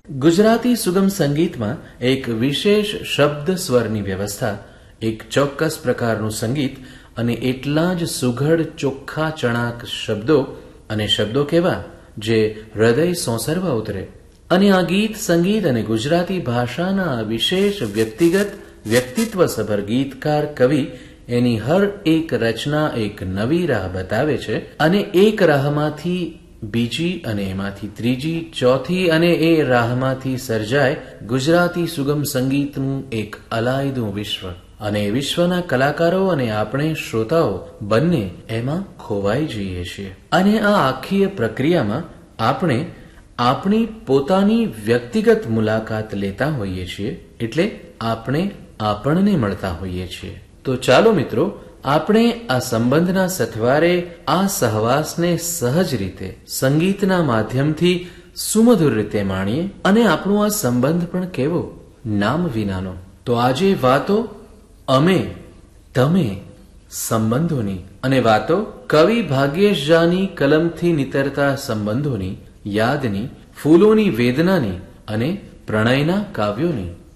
ગુજરાતી સુગમ સંગીતમાં એક વિશેષ શબ્દ સ્વરની વ્યવસ્થા, એક ચોક્કસ પ્રકારનું સંગીત અને એટલા જ સુઘડ ચોખ્ખા ચણાક શબ્દો અને શબ્દો કેવા જે હૃદય સોંસરવા ઉતરે. અને આ ગીત સંગીત અને ગુજરાતી ભાષાના વિશેષ વ્યક્તિત્વસભર ગીતકાર કવિ એની હર એક રચના એક નવી રાહ બતાવે છે અને એક રાહમાંથી બીજી અને એમાંથી ત્રીજી, ચોથી અને એ રાહમાંથી સર્જાય ગુજરાતી સુગમ સંગીતનું એક અલાયદું વિશ્વ. અને એ વિશ્વના કલાકારો અને આપણે શ્રોતાઓ બંને એમાં ખોવાઈ જઈએ છીએ. અને આ આખી પ્રક્રિયામાં આપણે આપણી પોતાની વ્યક્તિગત મુલાકાત લેતા હોઈએ છીએ, એટલે આપણે આપણને મળતા હોઈએ છીએ. તો ચાલો મિત્રો, આપણે આ સંબંધના સથવારે આ સહવાસને સહજ રીતે સંગીતના માધ્યમથી સુમધુર રીતે માણીએ અને આપણો આ સંબંધ પણ કેવો, નામ વિનાનો. તો આજે વાતો અમે તમે સંબંધોની અને વાતો કવિ ભાગ્યેશ જાની કલમથી નીતરતા સંબંધોની, યાદની, ફૂલોની વેદનાની અને પ્રણયના કાવ્યોની.